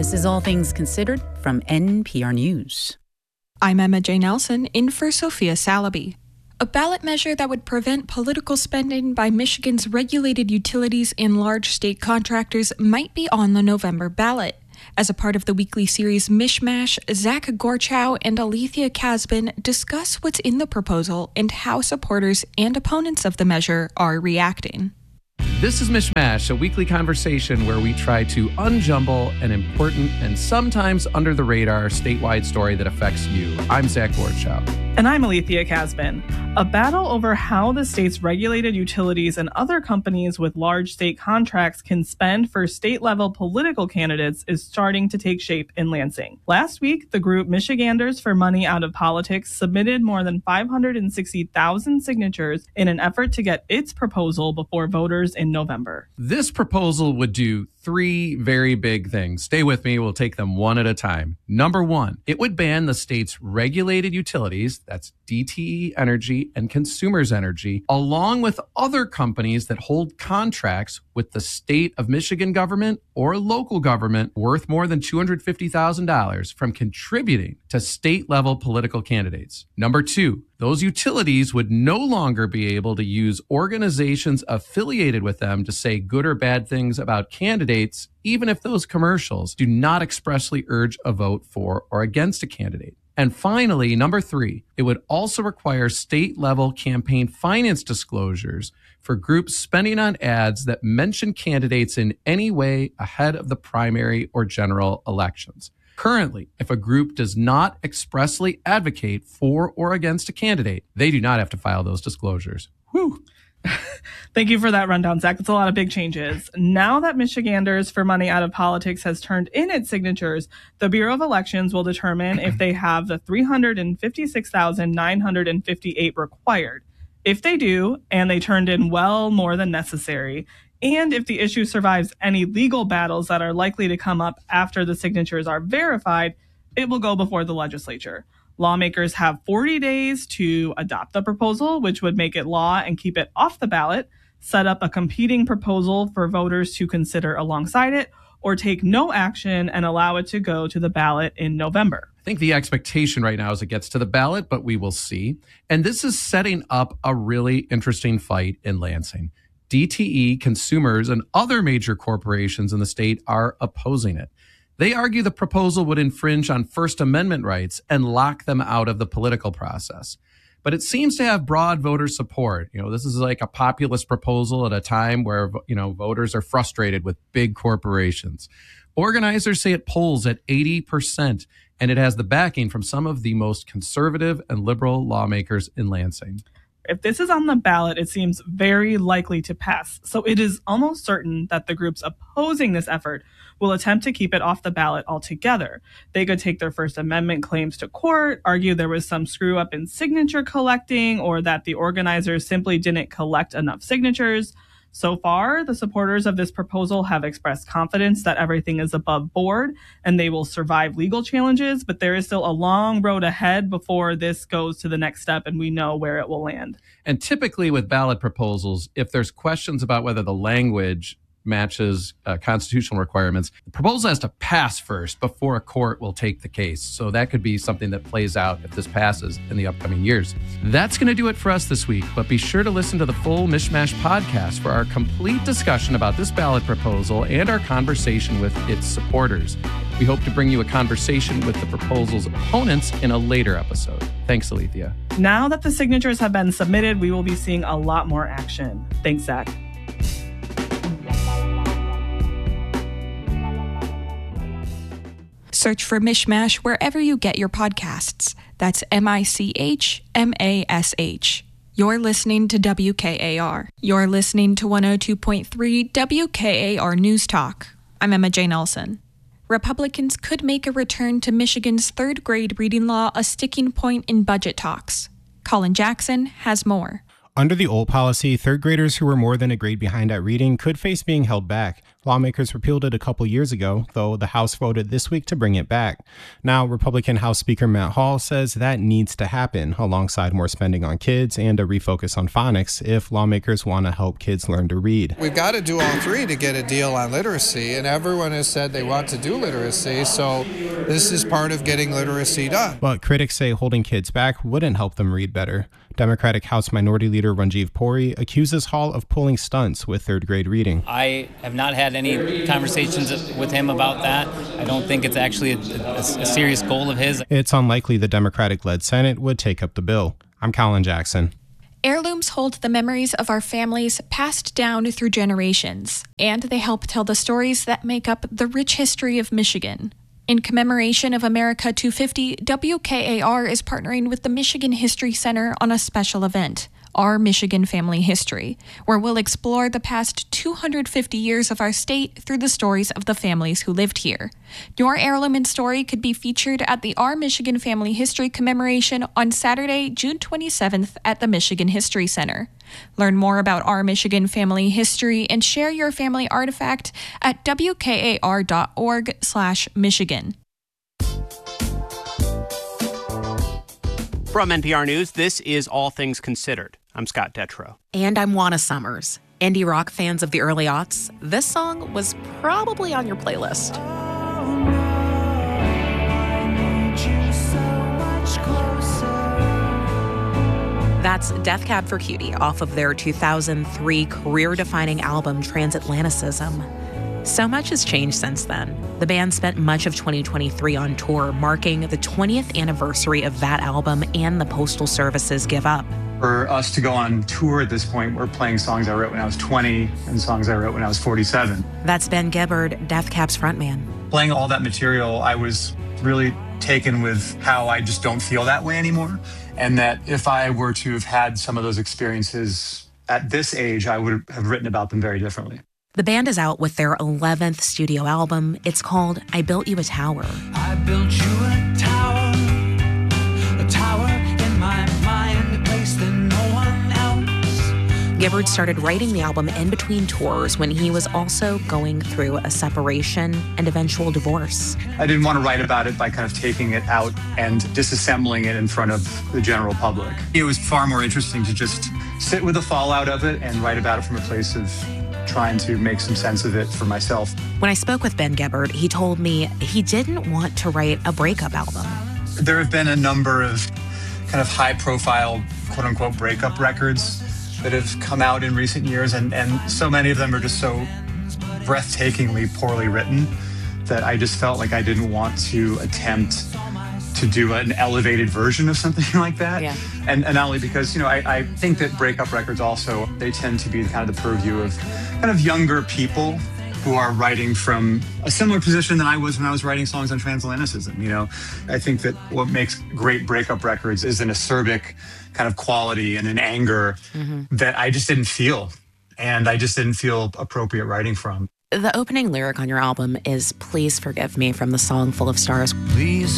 This is All Things Considered from NPR News. I'm Emma J. Nelson, in for Sophia Salaby. A ballot measure that would prevent political spending by Michigan's regulated utilities and large state contractors might be on the November ballot. As a part of the weekly series Mishmash, Zach Gorchow and Alethea Casbin discuss what's in the proposal and how supporters and opponents of the measure are reacting. This is Mishmash, a weekly conversation where we try to unjumble an important and sometimes under-the-radar statewide story that affects you. I'm Zach Gorchow. And I'm Alethea Casbin. A battle over how the state's regulated utilities and other companies with large state contracts can spend for state-level political candidates is starting to take shape in Lansing. Last week, the group Michiganders for Money Out of Politics submitted more than 560,000 signatures in an effort to get its proposal before voters in November. This proposal would do three very big things. Stay with me. We'll take them one at a time. Number one, it would ban the state's regulated utilities, that's DTE Energy and Consumers Energy, along with other companies that hold contracts with the state of Michigan government or local government worth more than $250,000 from contributing to state-level political candidates. Number two, those utilities would no longer be able to use organizations affiliated with them to say good or bad things about candidates, even if those commercials do not expressly urge a vote for or against a candidate. And finally, number three, it would also require state-level campaign finance disclosures for groups spending on ads that mention candidates in any way ahead of the primary or general elections. Currently, if a group does not expressly advocate for or against a candidate, they do not have to file those disclosures. Whew. Thank you for that rundown, Zach. That's a lot of big changes. Now that Michiganders for Money Out of Politics has turned in its signatures, the Bureau of Elections will determine if they have the 356,958 required. If they do, and they turned in well more than necessary, and if the issue survives any legal battles that are likely to come up after the signatures are verified, it will go before the legislature. Lawmakers have 40 days to adopt the proposal, which would make it law and keep it off the ballot, set up a competing proposal for voters to consider alongside it, or take no action and allow it to go to the ballot in November. I think the expectation right now is it gets to the ballot, but we will see. And this is setting up a really interesting fight in Lansing. DTE, consumers, and other major corporations in the state are opposing it. They argue the proposal would infringe on First Amendment rights and lock them out of the political process. But it seems to have broad voter support. This is like a populist proposal at a time where, voters are frustrated with big corporations. Organizers say it polls at 80%, and it has the backing from some of the most conservative and liberal lawmakers in Lansing. If this is on the ballot, it seems very likely to pass. So it is almost certain that the groups opposing this effort will attempt to keep it off the ballot altogether. They could take their First Amendment claims to court, argue there was some screw up in signature collecting, or that the organizers simply didn't collect enough signatures. So far, the supporters of this proposal have expressed confidence that everything is above board and they will survive legal challenges, but there is still a long road ahead before this goes to the next step and we know where it will land. And typically with ballot proposals, if there's questions about whether the language matches constitutional requirements, the proposal has to pass first before a court will take the case. So that could be something that plays out if this passes in the upcoming years. That's going to do it for us this week, but be sure to listen to the full Mishmash podcast for our complete discussion about this ballot proposal and our conversation with its supporters. We hope to bring you a conversation with the proposal's opponents in a later episode. Thanks, Alethea. Now that the signatures have been submitted, we will be seeing a lot more action. Thanks, Zach. Search for Mishmash wherever you get your podcasts. That's Michmash. You're listening to WKAR. You're listening to 102.3 WKAR News Talk. I'm Emma J. Nelson. Republicans could make a return to Michigan's third grade reading law a sticking point in budget talks. Colin Jackson has more. Under the old policy, third graders who were more than a grade behind at reading could face being held back. Lawmakers repealed it a couple years ago, though the House voted this week to bring it back. Now, Republican House Speaker Matt Hall says that needs to happen, alongside more spending on kids and a refocus on phonics if lawmakers want to help kids learn to read. We've got to do all three to get a deal on literacy, and everyone has said they want to do literacy, so this is part of getting literacy done. But critics say holding kids back wouldn't help them read better. Democratic House Minority Leader Ranjiv Puri accuses Hall of pulling stunts with third-grade reading. I have not had any conversations with him about that. I don't think it's actually a serious goal of his. It's unlikely the Democratic-led Senate would take up the bill. I'm Colin Jackson. Heirlooms hold the memories of our families passed down through generations, and they help tell the stories that make up the rich history of Michigan. In commemoration of America 250, WKAR is partnering with the Michigan History Center on a special event, Our Michigan Family History, where we'll explore the past 250 years of our state through the stories of the families who lived here. Your heirloom and story could be featured at the Our Michigan Family History commemoration on Saturday, June 27th at the Michigan History Center. Learn more about Our Michigan Family History and share your family artifact at wkar.org/Michigan. From NPR News, this is All Things Considered. I'm Scott Detrow. And I'm Juana Summers. Indie rock fans of the early aughts, this song was probably on your playlist. That's Death Cab for Cutie off of their 2003 career-defining album Transatlanticism. So much has changed since then. The band spent much of 2023 on tour, marking the 20th anniversary of that album and the Postal Service's Give Up. For us to go on tour at this point, we're playing songs I wrote when I was 20 and songs I wrote when I was 47. That's Ben Gibbard, Death Cab's frontman. Playing all that material, I was really taken with how I just don't feel that way anymore. And that if I were to have had some of those experiences at this age, I would have written about them very differently. The band is out with their 11th studio album. It's called I Built You a Tower. I built you a tower in my mind, a place that no one else. Gibbard started writing the album in between tours when he was also going through a separation and eventual divorce. I didn't want to write about it by kind of taking it out and disassembling it in front of the general public. It was far more interesting to just sit with the fallout of it and write about it from a place of trying to make some sense of it for myself. When I spoke with Ben Gibbard, he told me he didn't want to write a breakup album. There have been a number of kind of high-profile, quote-unquote, breakup records that have come out in recent years, and so many of them are just so breathtakingly poorly written that I just felt like I didn't want to attempt to do an elevated version of something like that. Yeah. And not only because, I think that breakup records also, they tend to be kind of the purview of kind of younger people who are writing from a similar position than I was when I was writing songs on Transatlanticism. I think that what makes great breakup records is an acerbic kind of quality and an anger that I just didn't feel. And I just didn't feel appropriate writing from. The opening lyric on your album is Please Forgive Me from the song Full of Stars. Please